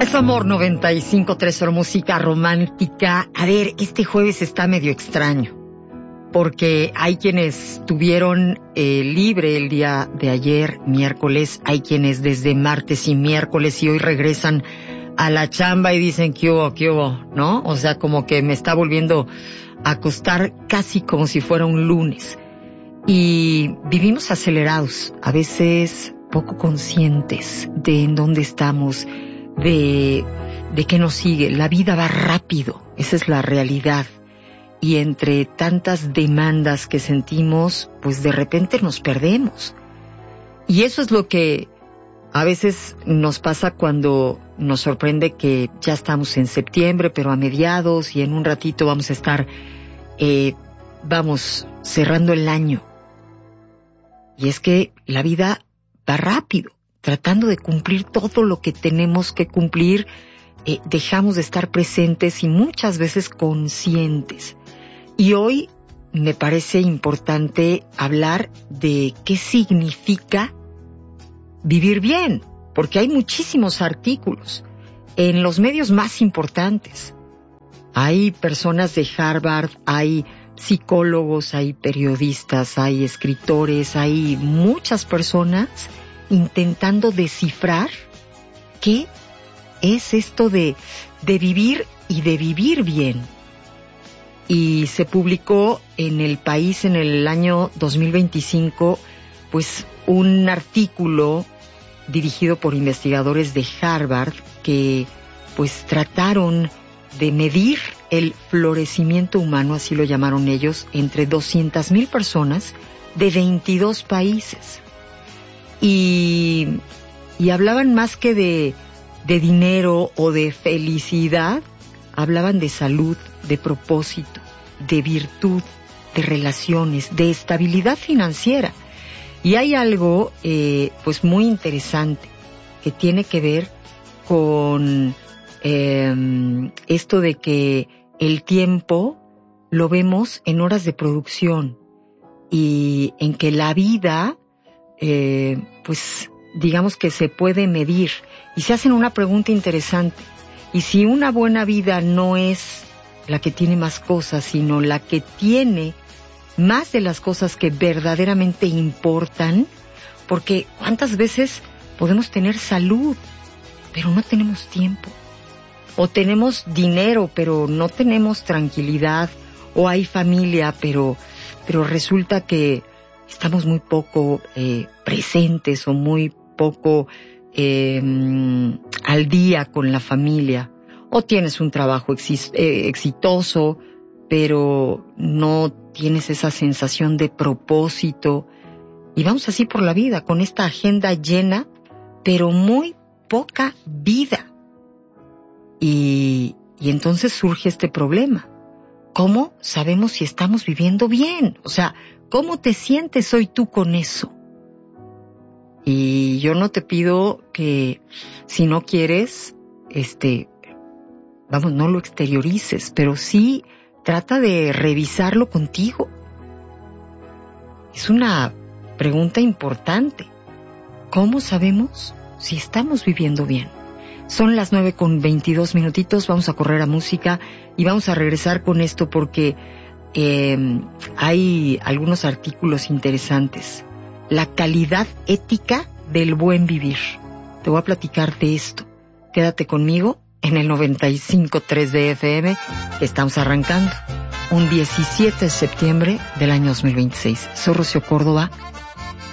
Es Amor 95.3, solo música romántica. A ver, este jueves está medio extraño, porque hay quienes tuvieron libre el día de ayer, miércoles, hay quienes desde martes y miércoles y hoy regresan a la chamba y dicen qué hubo, ¿no? O sea, como que me está volviendo a acostar casi como si fuera un lunes. Y vivimos acelerados, a veces poco conscientes de en dónde estamos, de qué nos sigue. La vida va rápido, esa es la realidad. Y entre tantas demandas que sentimos, pues de repente nos perdemos. Y eso es lo que a veces nos pasa cuando nos sorprende que ya estamos en septiembre, pero a mediados, y en un ratito vamos a estar, cerrando el año. Y es que la vida va rápido, tratando de cumplir todo lo que tenemos que cumplir, dejamos de estar presentes y muchas veces conscientes. Y hoy me parece importante hablar de qué significa vivir bien, porque hay muchísimos artículos en los medios más importantes. Hay personas de Harvard, hay psicólogos, hay periodistas, hay escritores, hay muchas personas intentando descifrar qué es esto de vivir y de vivir bien. Y se publicó en El País en el año 2025, pues un artículo dirigido por investigadores de Harvard que pues trataron de medir el florecimiento humano, así lo llamaron ellos, entre 200,000 personas de 22 países. Y hablaban más que de dinero o de felicidad, hablaban de salud, de propósito, de virtud, de relaciones, de estabilidad financiera. Y hay algo pues muy interesante que tiene que ver con esto de que el tiempo lo vemos en horas de producción y en que la vida pues digamos que se puede medir. Y se hacen una pregunta interesante: ¿y si una buena vida no es la que tiene más cosas, sino la que tiene más de las cosas que verdaderamente importan? Porque ¿cuántas veces podemos tener salud, pero no tenemos tiempo? O tenemos dinero, pero no tenemos tranquilidad. O hay familia, pero resulta que estamos muy poco presentes o muy poco al día con la familia. O tienes un trabajo exitoso, pero no tienes esa sensación de propósito. Y vamos así por la vida, con esta agenda llena, pero muy poca vida. Y entonces surge este problema. ¿Cómo sabemos si estamos viviendo bien? O sea, ¿cómo te sientes hoy tú con eso? Y yo no te pido que, si no quieres, no lo exteriorices, pero sí trata de revisarlo contigo. Es una pregunta importante. ¿Cómo sabemos si estamos viviendo bien? Son las 9:22, vamos a correr a música y vamos a regresar con esto porque hay algunos artículos interesantes. La calidad ética del buen vivir. Te voy a platicar de esto. Quédate conmigo en el 95.3 de FM, que estamos arrancando un 17 de septiembre del año 2026. Soy Rocío Córdoba